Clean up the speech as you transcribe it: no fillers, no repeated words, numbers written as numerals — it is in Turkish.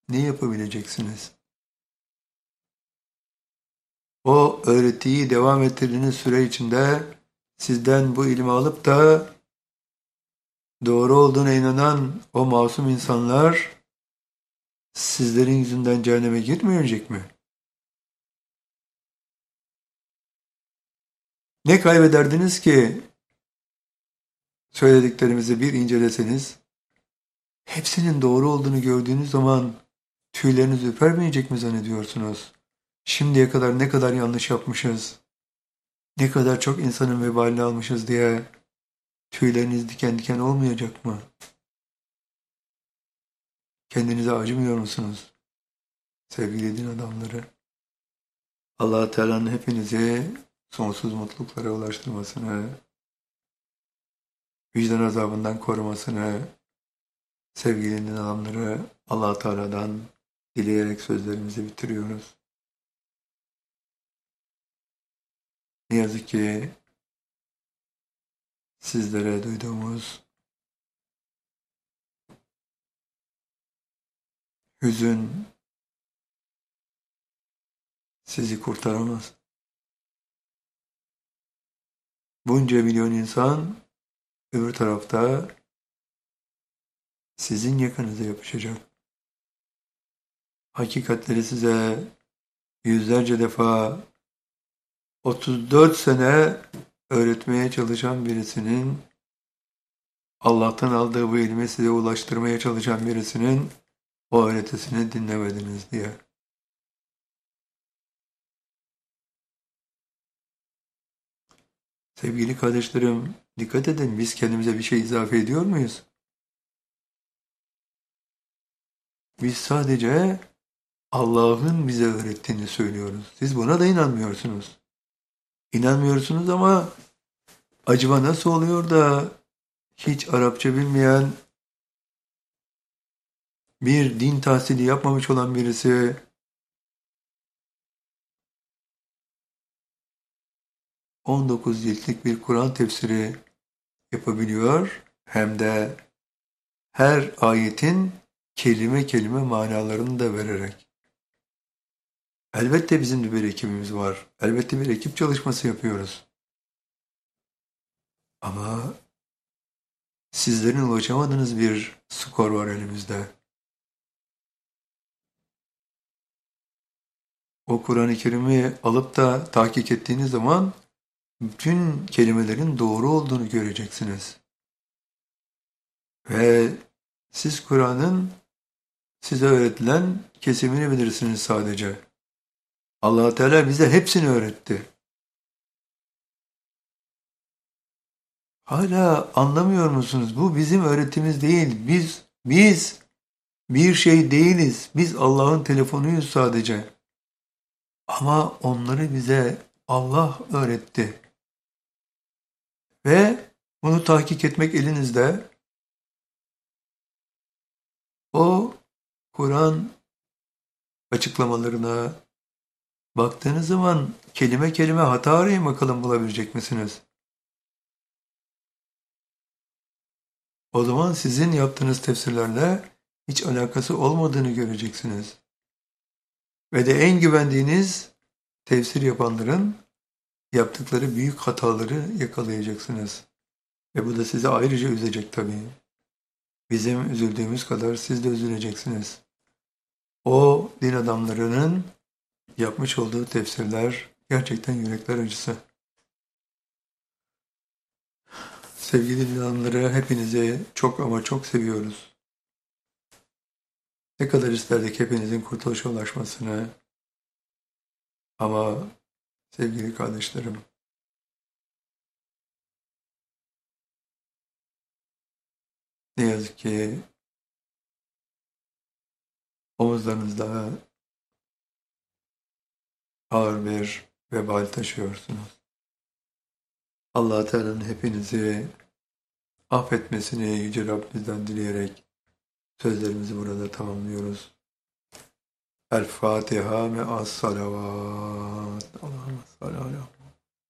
ne yapabileceksiniz? O öğretiyi devam ettirdiğiniz süre içinde sizden bu ilmi alıp da doğru olduğuna inanan o masum insanlar sizlerin yüzünden cehenneme girmeyecek mi? Ne kaybederdiniz ki söylediklerimizi bir inceleseniz, hepsinin doğru olduğunu gördüğünüz zaman tüyleriniz ürpermeyecek mi zannediyorsunuz? Şimdiye kadar ne kadar yanlış yapmışız, ne kadar çok insanın vebalini almışız diye tüyleriniz diken diken olmayacak mı? Kendinize acımıyor musunuz sevgili din adamları? Allah Teala'nın hepinizi sonsuz mutluluklara ulaştırmasını, vicdan azabından korumasını, sevgili din adamları, Allah Teala'dan dileyerek sözlerimizi bitiriyoruz. Ne yazık ki sizlere duyduğumuz hüzün sizi kurtaramaz. Bunca milyon insan öbür tarafta sizin yakanıza yapışacak. Hakikatleri size yüzlerce defa 34 sene öğretmeye çalışan birisinin, Allah'tan aldığı bu ilmi size ulaştırmaya çalışan birisinin o öğretisini dinlemediniz diye. Sevgili kardeşlerim, dikkat edin, biz kendimize bir şey izafe ediyor muyuz? Biz sadece Allah'ın bize öğrettiğini söylüyoruz. Siz buna da inanmıyorsunuz. İnanmıyorsunuz ama acaba nasıl oluyor da hiç Arapça bilmeyen, bir din tahsili yapmamış olan birisi 19 ciltlik bir Kur'an tefsiri yapabiliyor, hem de her ayetin kelime kelime manalarını da vererek. Elbette bizim de bir ekibimiz var. Elbette bir ekip çalışması yapıyoruz. Ama sizlerin ulaşamadığınız bir skor var elimizde. O Kur'an-ı Kerim'i alıp da tahkik ettiğiniz zaman bütün kelimelerin doğru olduğunu göreceksiniz. Ve siz Kur'an'ın size öğretilen kesimini bilirsiniz sadece. Allah Teala bize hepsini öğretti. Hala anlamıyor musunuz? Bu bizim öğretimiz değil. Biz bir şey değiliz. Biz Allah'ın telefonuyuz sadece. Ama onları bize Allah öğretti. Ve bunu tahkik etmek elinizde. O Kur'an açıklamalarına baktığınız zaman kelime kelime hata arayın bakalım, bulabilecek misiniz? O zaman sizin yaptığınız tefsirlerle hiç alakası olmadığını göreceksiniz. Ve de en güvendiğiniz tefsir yapanların yaptıkları büyük hataları yakalayacaksınız. Ve bu da sizi ayrıca üzecek tabii. Bizim üzüldüğümüz kadar siz de üzüleceksiniz. O din adamlarının yapmış olduğu tefsirler gerçekten yürekler acısı. Sevgili din adamları, hepinizi çok ama çok seviyoruz. Ne kadar isterdik hepinizin kurtuluşa ulaşmasını. Ama sevgili kardeşlerim, ne yazık ki omuzlarınızda ağır bir vebal taşıyorsunuz. Allah Teala'nın hepinizi affetmesini Yüce Rabbimizden dileyerek sözlerimizi burada tamamlıyoruz. El Fatiha me'as salavat. Allahümme salli ala